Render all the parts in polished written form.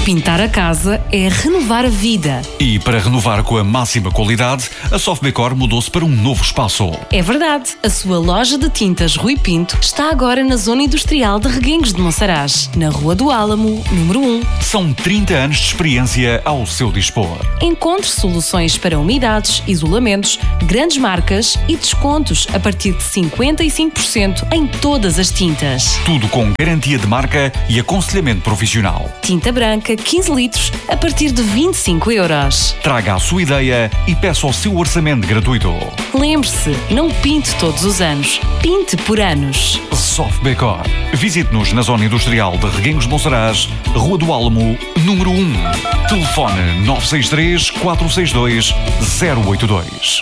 Pintar a casa é renovar a vida. E para renovar com a máxima qualidade, a Softdecor mudou-se para um novo espaço. É verdade, a sua loja de tintas Rui Pinto está agora na zona industrial de Reguengos de Monsaraz, na Rua do Álamo, número 1. São 30 anos de experiência ao seu dispor. Encontre soluções para umidades, isolamentos, grandes marcas e descontos a partir de 55% em todas as tintas. Tudo com garantia de marca e aconselhamento profissional. Tinta branca 15 litros a partir de 25 euros. Traga a sua ideia e peça o seu orçamento gratuito. Lembre-se, não pinte todos os anos, pinte por anos. Softdecor. Visite-nos na zona industrial de Reguengos de Monsaraz, Rua do Álamo, número 1. Telefone 963 462 082.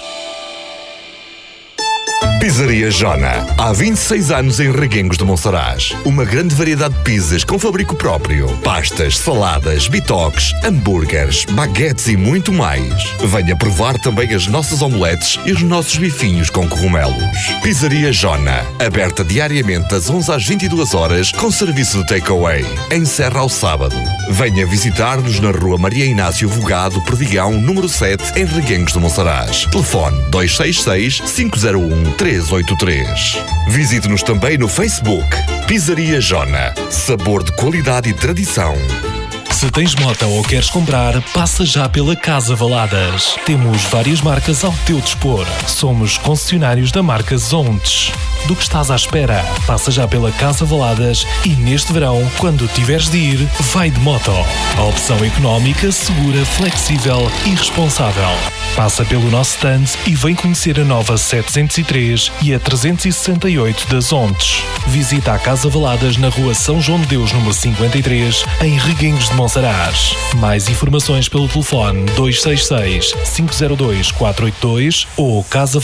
Pizzaria Jona. Há 26 anos em Reguengos de Monsaraz. Uma grande variedade de pizzas com fabrico próprio. Pastas, saladas, bitoques, hambúrgueres, baguetes e muito mais. Venha provar também as nossas omeletes e os nossos bifinhos com cogumelos. Pizzaria Jona. Aberta diariamente das 11 às 22 horas com serviço de takeaway. Encerra ao sábado. Venha visitar-nos na Rua Maria Inácio Vogado, Perdigão, número 7, em Reguengos de Monsaraz. Telefone 266 501 383. Visite-nos também no Facebook. Pizzaria Jona. Sabor de qualidade e tradição. Se tens moto ou queres comprar, passa já pela Casa Valadas. Temos várias marcas ao teu dispor. Somos concessionários da marca Zontes. Do que estás à espera? Passa já pela Casa Valadas e neste verão, quando tiveres de ir, vai de moto. A opção económica, segura, flexível e responsável. Passa pelo nosso stand e vem conhecer a nova 703 e a 368 das Zontes. Visita a Casa Valadas na Rua São João de Deus, número 53, em Reguengos de Monsaraz. Mais informações pelo telefone 266 502 482 ou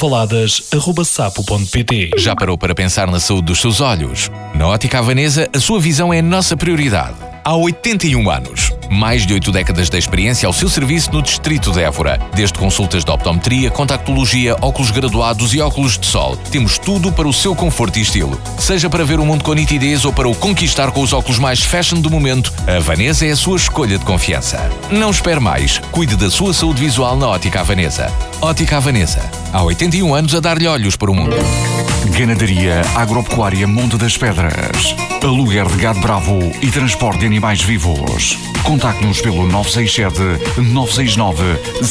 casavaladas@sapo.pt. Já parou para pensar na saúde dos seus olhos? Na Ótica Havanesa, a sua visão é a nossa prioridade. Há 81 anos. Mais de 8 décadas de experiência ao seu serviço no distrito de Évora. Desde consultas de optometria, contactologia, óculos graduados e óculos de sol. Temos tudo para o seu conforto e estilo. Seja para ver o mundo com nitidez ou para o conquistar com os óculos mais fashion do momento, a Havanesa é a sua escolha de confiança. Não espere mais. Cuide da sua saúde visual na Ótica Havanesa. Ótica Havanesa. Há 81 anos a dar-lhe olhos para o mundo. Ganaderia Agropecuária Monte das Pedras. Aluguer de gado bravo e transporte de animais vivos. Contacte-nos pelo 967 969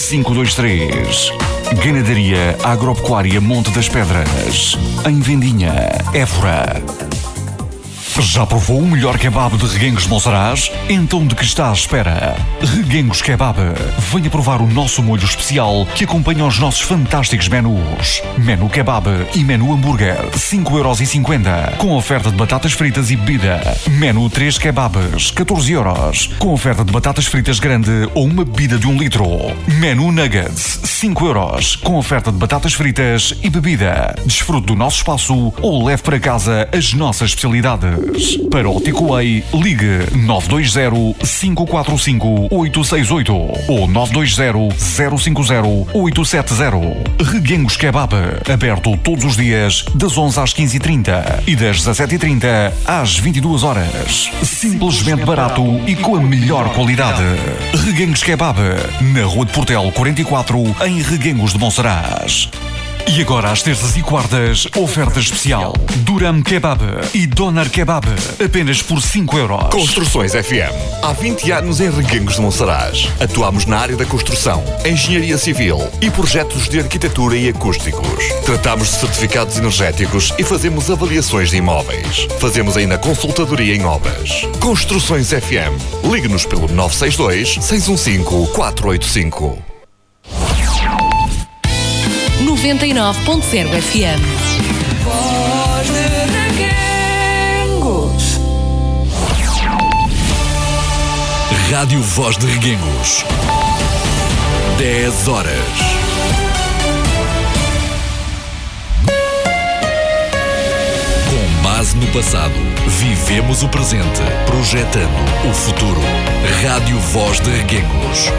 523. Ganaderia Agropecuária Monte das Pedras. Em Vendinha, Évora. Já provou o melhor kebab de Reguengos de Monsaraz? Então de que está à espera? Reguengos Kebab. Venha provar o nosso molho especial que acompanha os nossos fantásticos menus. Menu Kebab e Menu Hambúrguer, 5,50€, com oferta de batatas fritas e bebida. Menu 3 Kebabs, 14€, com oferta de batatas fritas grande ou uma bebida de 1 litro. Menu Nuggets, 5€, com oferta de batatas fritas e bebida. Desfrute do nosso espaço ou leve para casa as nossas especialidades. Para o takeaway, ligue 920-545-868 ou 920-050-870. Reguengos Kebab, aberto todos os dias das 11 às 15h30 e das 17h30 às 22 horas. Simplesmente barato e com a melhor qualidade. Reguengos Kebab, na Rua de Portel 44, em Reguengos de Monsaraz. E agora, às terças e quartas, oferta especial. Duram Kebab e Doner Kebab, apenas por 5€. Construções FM. Há 20 anos em Reguengos de Monsaraz. Atuamos na área da construção, engenharia civil e projetos de arquitetura e acústicos. Tratamos de certificados energéticos e fazemos avaliações de imóveis. Fazemos ainda consultadoria em obras. Construções FM. Ligue-nos pelo 962 615 485. 99.0 FM. Voz de Reguengos. Rádio Voz de Reguengos. 10 horas. Com base no passado, vivemos o presente, projetando o futuro. Rádio Voz de Reguengos.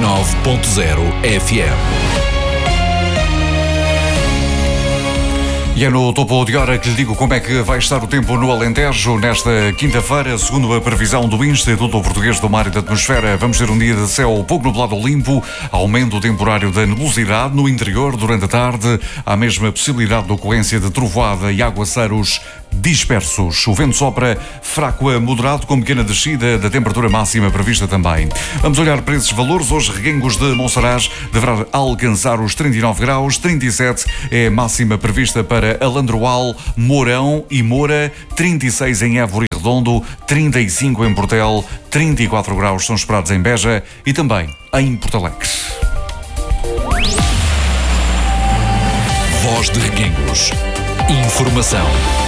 99.0 FM. E é no topo de hora que lhe digo como é que vai estar o tempo no Alentejo nesta quinta-feira, segundo a previsão do Instituto Português do Mar e da Atmosfera. Vamos ter um dia de céu pouco nublado ou limpo, aumento temporário da nebulosidade no interior durante a tarde, há a mesma possibilidade de ocorrência de trovoada e aguaceiros dispersos. O vento sopra fraco a moderado, com pequena descida da temperatura máxima prevista também. Vamos olhar para esses valores. Hoje, Reguengos de Monsaraz deverá alcançar os 39 graus, 37 é a máxima prevista para Alandroal, Mourão e Moura, 36 em Évora e Redondo, 35 em Portel, 34 graus são esperados em Beja e também em Porto Alegre. Voz de Reguengos. Informação.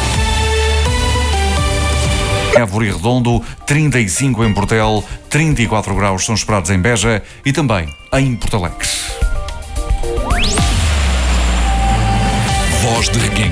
Évora e Redondo, 35 em Portel, 34 graus são esperados em Beja e também em Porto Alegre. Voz de Reguengos.